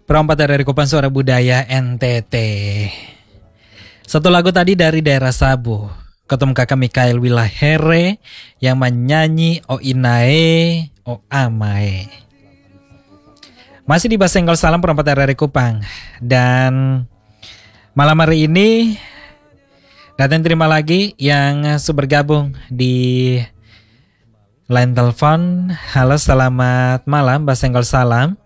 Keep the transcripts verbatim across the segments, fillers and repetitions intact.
Perompak dari Kupang Suara Budaya N T T. Satu lagu tadi dari daerah Sabu, Ketum Kakak Mikael Wilahere yang menyanyi O Inae O Amae. Masih di Basenggol Salam Perompak dari Kupang. Dan malam hari ini datang terima lagi yang bergabung di line telepon. Halo, selamat malam Basenggol Salam.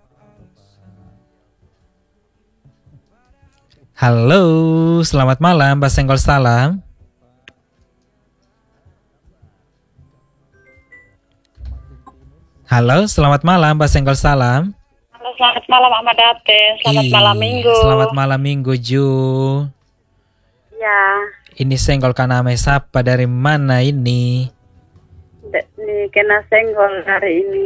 Halo, selamat malam Basenggol Salam. Halo, selamat malam Basenggol Salam. Halo, selamat malam Ahmad Daten. Selamat Ih, malam Minggu. Selamat malam Minggu Ju. Ya. Ini senggol kaname sapa dari mana ini? Ini kena senggol hari ini.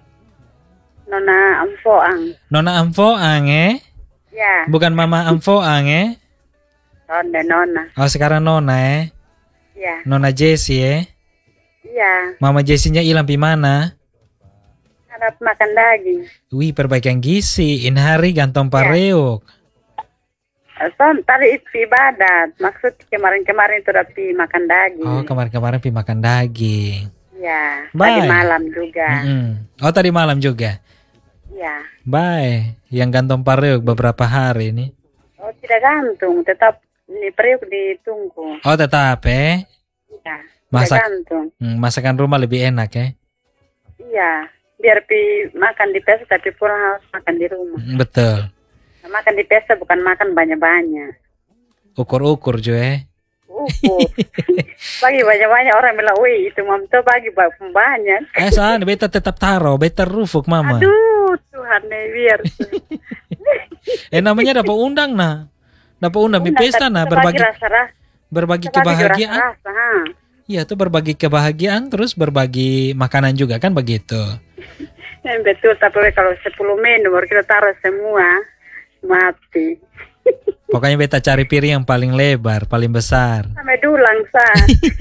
Nona Amfoang. Nona Amfoang eh? Ya. Bukan Mama Amfoang eh? Nona Nona. Oh, sekarang Nona eh? Ya. Nona Jessie eh? Ya. Mama Jessie-nya hilang pi mana? Harap makan daging. Wih, perbaikan gizi. In hari gantong Ya. pareok. Son, tadi itu ibadat. Maksud kemarin-kemarin itu udah pi makan daging. Oh, kemarin-kemarin pi makan daging. Ya. Bye. Tadi malam juga. Mm-mm. Oh, tadi malam juga? Ya. Bye. Yang gantong pareok beberapa hari ini. Oh, tidak gantung. Tetap ini periuk ditunggu. Oh, tetap eh? Ya. Masak- Tidak gantung. Hmm, masakan rumah lebih enak ya? Iya. Biar pi makan di pesta tapi pulang harus makan di rumah. Hmm, betul. Nah, makan di pesta bukan makan banyak-banyak. Ukur-ukur Jo eh? Ukur. Bagi banyak-banyak orang bilang, wih itu mam tuh bagi banyak. Eh sana beta tetap taruh, beta rufuk mama. Aduh Tuhan nih biar. Eh namanya dapat undang nah. Dapat undang di Undang, pesta tapi nah, berbagi berbagi rasa-rasa. berbagi Berbagi kebahagiaan. rasa-rasa, ha. Iya tuh berbagi kebahagiaan terus berbagi makanan juga kan begitu. Ya, betul, tapi kalau sepuluh menu baru kita taruh semua mati. Pokoknya beta cari piring yang paling lebar, paling besar. Sampai dulang sah.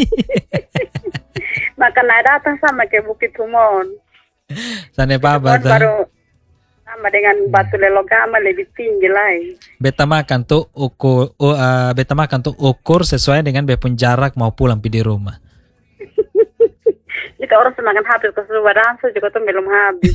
Makan ada datang sama ke Bukit Humon. Sana papa Humon baru sama dengan Batu Lelogama lebih tinggi lain. Beta makan tuh ukur, uh, uh, beta makan tuh ukur sesuai dengan bepun jarak mau pulang pi di rumah. Kita orang semakin habis ke seluruh dansa juga tuh belum habis.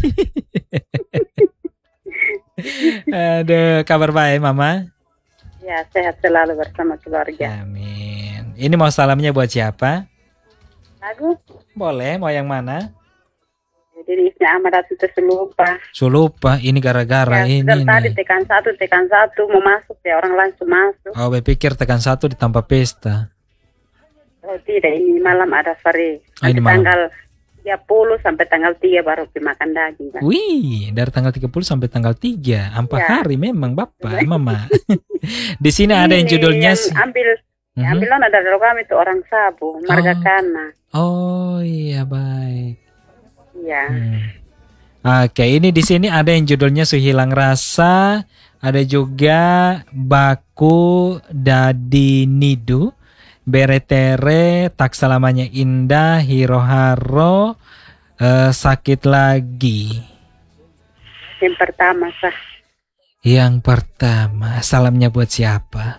Aduh, kabar baik mama? Ya, sehat selalu bersama keluarga. Amin. Ini mau salamnya buat siapa? Lagu? Boleh, mau yang mana? Jadi isinya amat itu selupa. Sulupa, ini gara-gara Ya, ini sudah tadi nih. tekan satu, tekan satu, mau masuk ya orang langsung masuk. Oh, berpikir tekan satu ditambah pesta. Oh tidak, ini malam ada fari. Oh, ini Nanti malam. tanggal tiga puluh sampai tanggal tiga baru dimakan daging. Kan? Wih, dari tanggal tiga puluh sampai tanggal tiga. Empat Ya. hari memang Bapak, Mama. Di sini ada yang Ini judulnya yang ambil, Mhm. yang ambil ada dari kami itu orang Sabu, Marga Oh. Kana. Oh, iya baik. Iya. Hmm. Oke, ini di sini ada yang judulnya Suhilang Rasa, ada juga Baku Dadi Nidu, Beretere, Tak Selamanya Indah, Hiroharo, eh, Sakit Lagi. Yang pertama sah. Yang pertama, salamnya buat siapa?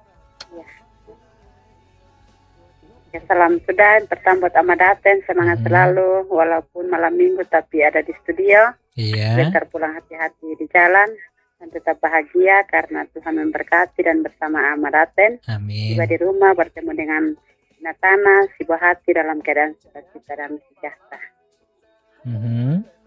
Ya, salam sudah, yang pertama buat Ahmad Daten, semangat Hmm. selalu, walaupun malam minggu tapi ada di studio. Iya. Bentar pulang hati-hati di jalan, dan tetap bahagia karena Tuhan memberkati dan bersama Ahmad Daten. Amin. Tiba di rumah bertemu dengan Natana, si buah hati dalam keadaan sukacita dan sejahtera. Mhm.